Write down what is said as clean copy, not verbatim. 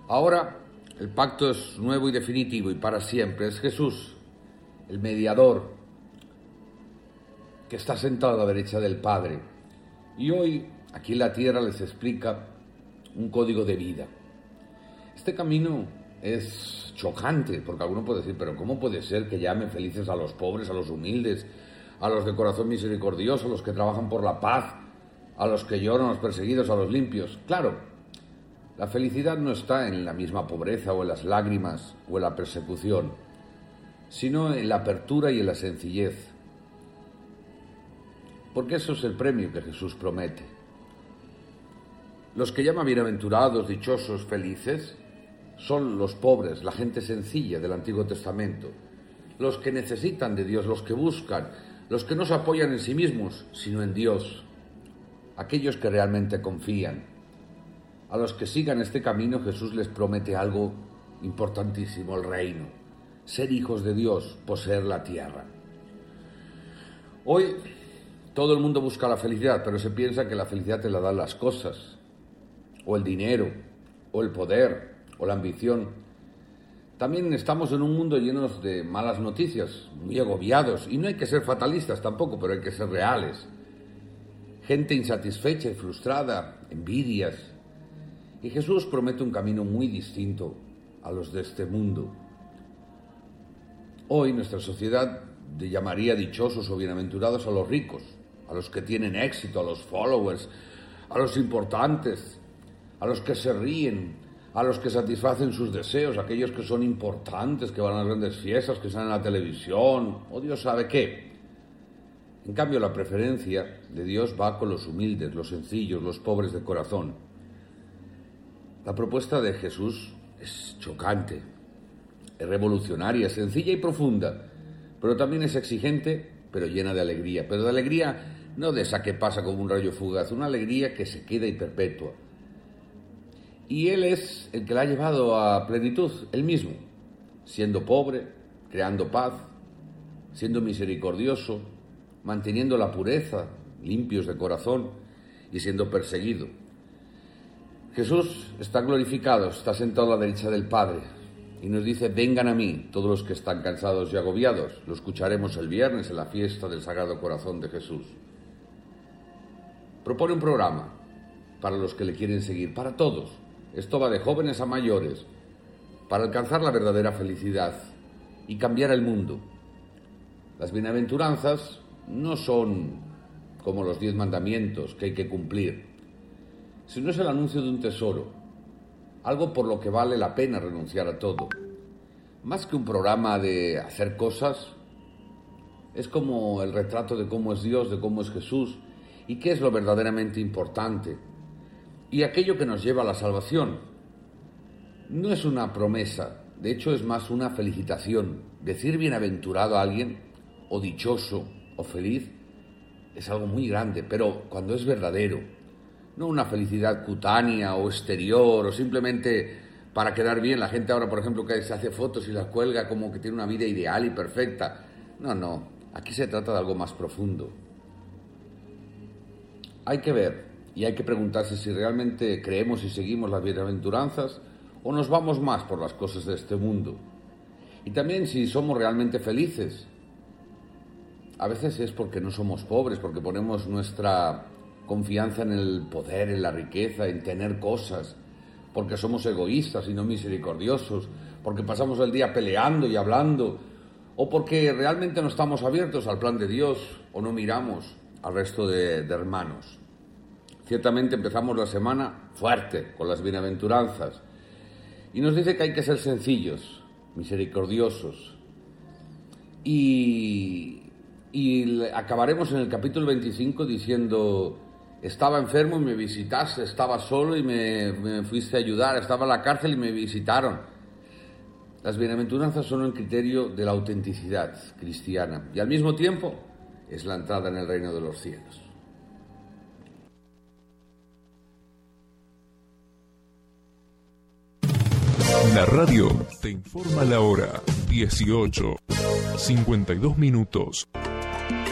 Ahora el pacto es nuevo y definitivo y para siempre. Es Jesús, el mediador, que está sentado a la derecha del Padre. Y hoy, aquí en la tierra, les explica un código de vida. Este camino es chocante, porque alguno puede decir, pero ¿cómo puede ser que llamen felices a los pobres, a los humildes, a los de corazón misericordioso, a los que trabajan por la paz, a los que lloran, a los perseguidos, a los limpios? Claro, la felicidad no está en la misma pobreza o en las lágrimas o en la persecución, sino en la apertura y en la sencillez. Porque eso es el premio que Jesús promete. Los que llama bienaventurados, dichosos, felices, son los pobres, la gente sencilla del Antiguo Testamento, los que necesitan de Dios, los que buscan, los que no se apoyan en sí mismos, sino en Dios, aquellos que realmente confían. A los que sigan este camino, Jesús les promete algo importantísimo, el reino, ser hijos de Dios, poseer la tierra. Hoy todo el mundo busca la felicidad, pero se piensa que la felicidad te la dan las cosas, o el dinero, o el poder, o la ambición. También estamos en un mundo lleno de malas noticias, muy agobiados, y no hay que ser fatalistas tampoco, pero hay que ser reales. Gente insatisfecha y frustrada, envidias. Y Jesús promete un camino muy distinto a los de este mundo. Hoy nuestra sociedad llamaría dichosos o bienaventurados a los ricos, a los que tienen éxito, a los followers, a los importantes, a los que se ríen, a los que satisfacen sus deseos, aquellos que son importantes, que van a las grandes fiestas, que salen en la televisión, o Dios sabe qué. En cambio, la preferencia de Dios va con los humildes, los sencillos, los pobres de corazón. La propuesta de Jesús es chocante, es revolucionaria, es sencilla y profunda, pero también es exigente, pero llena de alegría. Pero de alegría no de esa que pasa como un rayo fugaz, una alegría que se queda y perpetua. Y Él es el que la ha llevado a plenitud, Él mismo, siendo pobre, creando paz, siendo misericordioso, manteniendo la pureza, limpios de corazón y siendo perseguido. Jesús está glorificado, está sentado a la derecha del Padre y nos dice: vengan a mí todos los que están cansados y agobiados. Lo escucharemos el viernes en la fiesta del Sagrado Corazón de Jesús. Propone un programa para los que le quieren seguir, para todos. Esto va de jóvenes a mayores, para alcanzar la verdadera felicidad y cambiar el mundo. Las bienaventuranzas no son como los 10 mandamientos que hay que cumplir, sino es el anuncio de un tesoro, algo por lo que vale la pena renunciar a todo. Más que un programa de hacer cosas, es como el retrato de cómo es Dios, de cómo es Jesús y qué es lo verdaderamente importante. Y aquello que nos lleva a la salvación no es una promesa, de hecho es más una felicitación. Decir bienaventurado a alguien, o dichoso, o feliz, es algo muy grande, pero cuando es verdadero, no una felicidad cutánea o exterior, o simplemente para quedar bien. La gente ahora, por ejemplo, que se hace fotos y las cuelga como que tiene una vida ideal y perfecta. No, aquí se trata de algo más profundo. Hay que ver y hay que preguntarse si realmente creemos y seguimos las bienaventuranzas o nos vamos más por las cosas de este mundo. Y también si somos realmente felices. A veces es porque no somos pobres, porque ponemos nuestra confianza en el poder, en la riqueza, en tener cosas, porque somos egoístas y no misericordiosos, porque pasamos el día peleando y hablando, o porque realmente no estamos abiertos al plan de Dios o no miramos al resto de hermanos. Ciertamente empezamos la semana fuerte con las bienaventuranzas y nos dice que hay que ser sencillos, misericordiosos, y acabaremos en el capítulo 25 diciendo: estaba enfermo y me visitaste, estaba solo y me fuiste a ayudar, estaba en la cárcel y me visitaron. Las bienaventuranzas son un criterio de la autenticidad cristiana y al mismo tiempo es la entrada en el reino de los cielos. La radio te informa la hora 18:52.